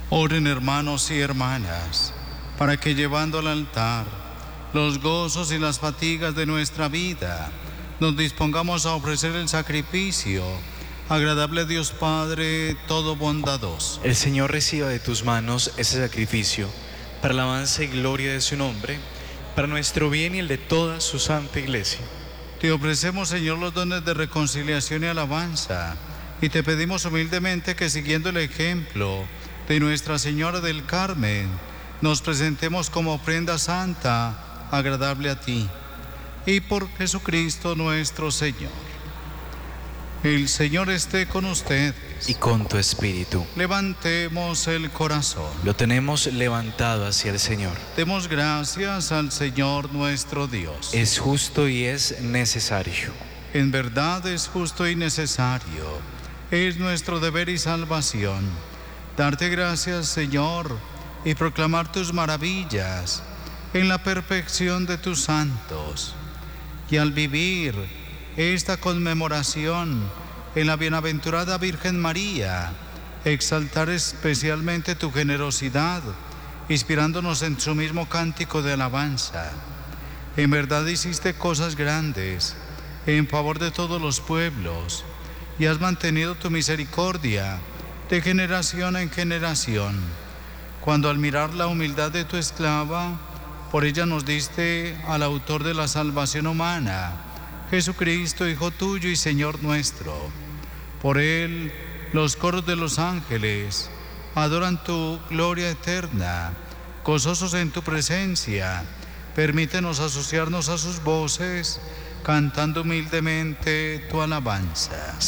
Oren, hermanos y hermanas, para que llevando al altar los gozos y las fatigas de nuestra vida, nos dispongamos a ofrecer el sacrificio agradable a Dios Padre todo bondadoso. El Señor reciba de tus manos ese sacrificio, para alabanza y gloria de su nombre, para nuestro bien y el de toda su santa Iglesia. Te ofrecemos, Señor, los dones de reconciliación y alabanza, y te pedimos humildemente que, siguiendo el ejemplo de Nuestra Señora del Carmen, nos presentemos como ofrenda santa, agradable a ti. Y por Jesucristo nuestro Señor. El Señor esté con ustedes. Y con tu espíritu. Levantemos el corazón. Lo tenemos levantado hacia el Señor. Demos gracias al Señor nuestro Dios. Es justo y es necesario. En verdad es justo y necesario. Es nuestro deber y salvación. Darte gracias, Señor, y proclamar tus maravillas en la perfección de tus santos. Y al vivir esta conmemoración en la bienaventurada Virgen María, exaltar especialmente tu generosidad, inspirándonos en su mismo cántico de alabanza. En verdad hiciste cosas grandes en favor de todos los pueblos, y has mantenido tu misericordia de generación en generación. Cuando al mirar la humildad de tu esclava, por ella nos diste al autor de la salvación humana, Jesucristo, Hijo tuyo y Señor nuestro. Por él, los coros de los ángeles adoran tu gloria eterna. Gozosos en tu presencia, permítenos asociarnos a sus voces, cantando humildemente tu alabanza.